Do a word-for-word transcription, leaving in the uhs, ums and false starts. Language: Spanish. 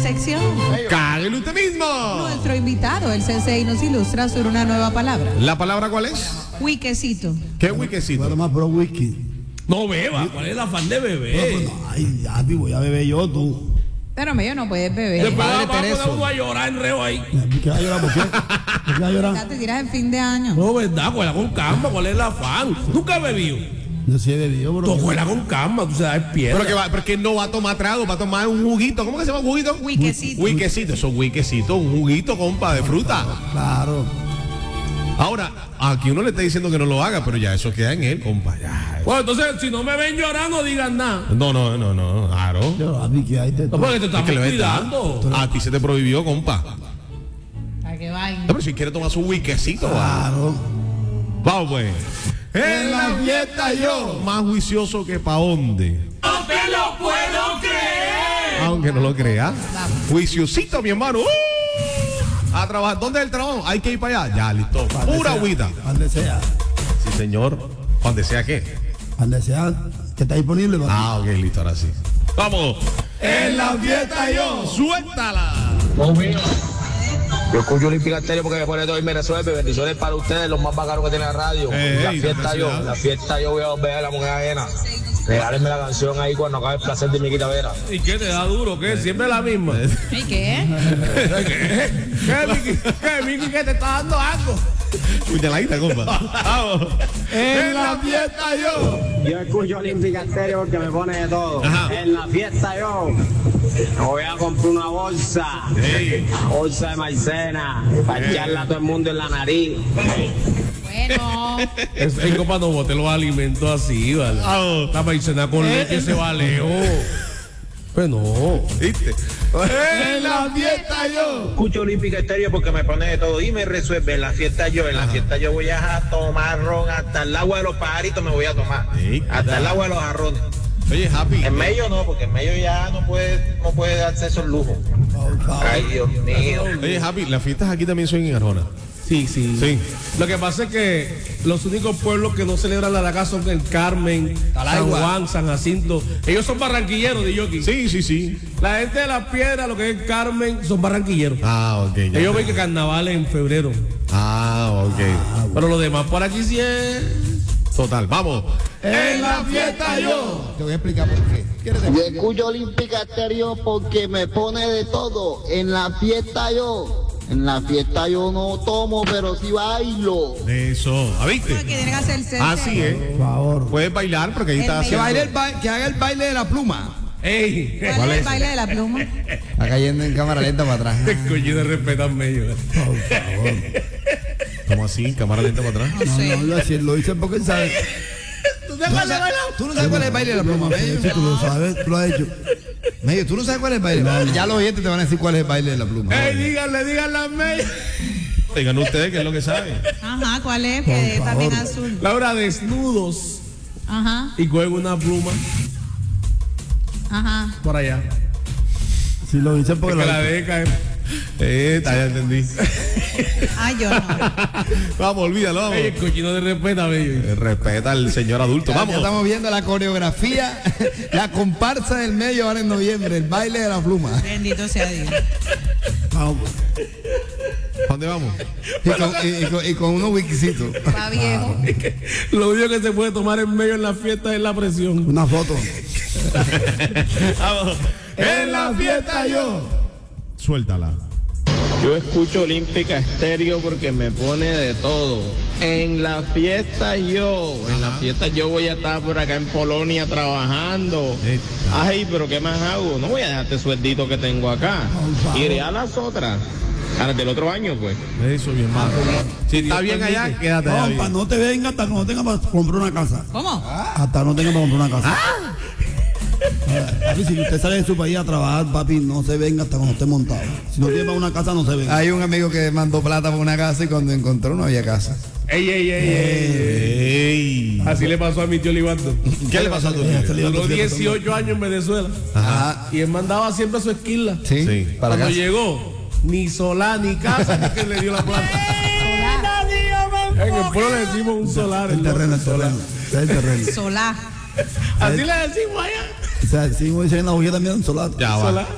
sección. ¡Cáguelo usted mismo! Nuestro invitado, el sensei, nos ilustra sobre una nueva palabra. ¿La palabra cuál es? Wiquecito. ¿Qué wikecito? Voy a tomar pro whisky. No beba, ¿cuál es el afán de beber? No, no, ay, ya, voy a beber yo, tú. Pero medio no puedes beber. Después va a Tereso. poner uno a llorar en reo ahí. ¿Qué va a llorar? ¿Por qué? ¿Por qué va a Ya llorar? te tiras el fin de año. No, verdad, cuela con calma, ¿cuál es el afán? Nunca he bebido. Yo sí he bebido, bro. Tú cuela con calma, tú se das piedra. Pero que, va, pero que no va a tomar trago, va a tomar un juguito. ¿Cómo que se llama un juguito? Wiquecito. Wikecito, eso es wikecito, un juguito, compa, de fruta. Claro. Ahora, aquí uno le está diciendo que no lo haga, pero ya eso queda en él, compa. Ya. Bueno, entonces, si no me ven llorar, no digan nada. No, no, no, no, claro. Yo, a mí que hay de No, todo. porque te Es estamos que le va a cuidando. estar. A ti se te prohibió, compa. Para que vayan. No, pero si quiere tomar su wikecito, va. Claro. Vamos, pues. En la fiesta yo, más juicioso que pa' dónde. ¡No te lo puedo creer! Aunque no lo crea. Vamos. Juiciosito, mi hermano. ¡Uh! A trabajar. ¿Dónde es el trabajo? Hay que ir para allá. Ya, listo. Pura agüita. Donde sea. Sí, señor. Donde sea que. Donde sea que está disponible. papi. Ah, ok, listo, ahora sí. Vamos. En la fiesta yo. Suéltala. Yo escucho Olímpica Estéreo porque me pone todo y me resuelve. Bendiciones para ustedes, los más bacanos que tiene la radio. Ey, la ey, fiesta yo, felicidades. la fiesta yo voy a ver a la mujer ajena. Regálenme la canción ahí cuando acabe el placer de mi Vera. ¿Y qué te da duro? ¿Qué? Siempre la misma. ¿Y qué? ¿Qué? ¿Qué, Miki? ¿Qué, Miki, que te está dando algo? Cuchaladita, compa. Vamos. En la fiesta yo. Yo escucho Olímpica Estéreo porque me pone de todo. Ajá. En la fiesta yo me voy a comprar una bolsa. Ey. Bolsa de maicena. Para echarla a todo el mundo en la nariz. Bueno. Es en copa no bote los alimentos así, ¿vale? Vamos. La maicena con leche se valeo. Pues no. ¿Viste? En la fiesta yo. Escucho Olímpica Estéreo porque me pone de todo y me resuelve. En la fiesta yo, en la fiesta yo voy a tomar ron. Hasta el agua de los pajaritos me voy a tomar. Ey, Hasta el agua de los jarrones. Oye, Happy. En medio no, porque en medio ya no puede, no puede darse esos lujos. Ay, Dios mío. Oye, Happy, las fiestas aquí también son en Arjona. Sí, sí. Sí. Lo que pasa es que los únicos pueblos que no celebran la Navidad son el Carmen, San Juan, San Jacinto. Ellos son barranquilleros de Yoki. Sí, sí, sí. La gente de la piedra, lo que es el Carmen, son barranquilleros. Ah, ok. Ya. Ellos ven que carnaval es en febrero. Ah, ok. Pero los demás por aquí sí es. Total, vamos. En la fiesta yo. Te voy a explicar por qué. Yo escucho Olímpica Estéreo porque me pone de todo. En la fiesta yo. En la fiesta yo no tomo, pero sí bailo. Eso. ¿Ah, viste? Que tiene que hacer sensei. Así es. Por favor. Puedes bailar porque ahí El está medio. haciendo. Baile el ba- que haga el baile de la pluma. ¡Ey! ¿Cuál es el baile de la pluma? Está cayendo en cámara lenta para atrás. El coño de respetan medio. Por favor. ¿Cómo así? Cámara lenta para atrás. No sé. No, no, lo, lo dice porque él sabe. ¿Tú sabes cuál es el baile? Tú no sabes cuál es el baile de la pluma, Medio. Si tú lo sabes, tú lo has hecho. Medio, tú no sabes cuál es el baile. Ya los oyentes te van a decir cuál es el baile de la pluma. ¡Ey, díganle, díganle a medio! Digan ustedes qué es lo que saben. Ajá, ¿cuál es? Que Por también favor. azul. Laura, desnudos Ajá, y cogen una pluma ajá. por allá. Si lo dice porque Que lo la deje caer. Eh, está, ya entendí. Ay, yo no. Vamos, olvídalo, vamos. Ey, el cochino de respeta, medio. Eh, Respeta al señor adulto. Ya, Vamos. ya estamos viendo la coreografía, la comparsa del medio ahora en noviembre, el baile de la pluma. Bendito sea Dios. Vamos. ¿A dónde vamos? Y con, y, y con, y con unos wikisitos. Va viejo. Lo único que se puede tomar en medio en la fiesta es la presión. Una foto. Vamos. En la fiesta yo. Suéltala. Yo escucho Olímpica Estéreo porque me pone de todo. En la fiesta yo, en la fiesta yo voy a estar por acá en Polonia trabajando. Ay, pero ¿qué más hago? No voy a dejar este sueldito que tengo acá. Iré a las otras, a las del otro año, pues. Eso, mi hermano. Si está bien allá, quédate allá. Compa, no te vengas hasta que no tengas para comprar una casa. ¿Cómo? Hasta no tengas para comprar una casa. Papi, si usted sale de su país a trabajar, papi, no se venga hasta cuando esté montado. Si no tiene para una casa, no se venga. Hay un amigo que mandó plata para una casa y cuando encontró no había casa. ¡Ey, ey, ey, ey! Ey. Así le pasó a mi tío Libardo. ¿Qué le pasó a tu Eh, tío? se le- Duró dieciocho años en Venezuela. Ajá. Y él mandaba siempre a su esquila. Sí, Sí. para Cuando casa. llegó, ni solar ni casa, que le dio la plata. En el pueblo le decimos un solar. El terreno, el terreno. Ese es el terreno. Solá. Así le decimos allá. O sea, si uno dice en la bujía también, un solar. Ya va. Solar.